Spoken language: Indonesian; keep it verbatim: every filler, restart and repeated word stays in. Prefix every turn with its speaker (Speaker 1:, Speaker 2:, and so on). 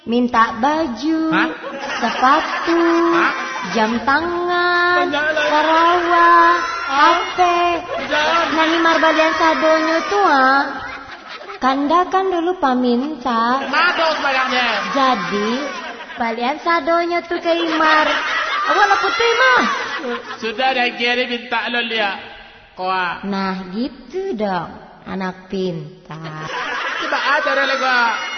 Speaker 1: minta baju, Hah? sepatu, Hah? jam tangan, karawang, H P. Nah himar balian sadonyo tuh ah. Kanda kan dulu paminta.
Speaker 2: Mado sebayangnya.
Speaker 1: Jadi balian sadonyo tuh ke himar. Awak putih mah.
Speaker 2: Sudah dah kira minta lo lihat. Koa.
Speaker 1: Nah gitu dong, anak pintar.
Speaker 2: Coba aja deh lega.